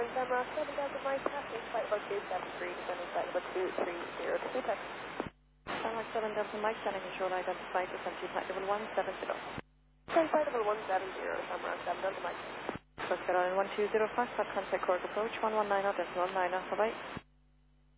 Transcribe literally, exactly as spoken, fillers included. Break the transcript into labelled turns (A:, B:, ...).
A: Shamrock seven Delta Mike, passing flight about two seven three, descending flight about two three zero, two text.
B: Shamrock seven Delta Mike, standing control identified, descending flight level one seven zero.
A: Descending flight level one seven zero, Shamrock seven Delta Mike.
B: Let's get on in one two zero five, contact Cork approach, one one nine decimal nine, bye bye.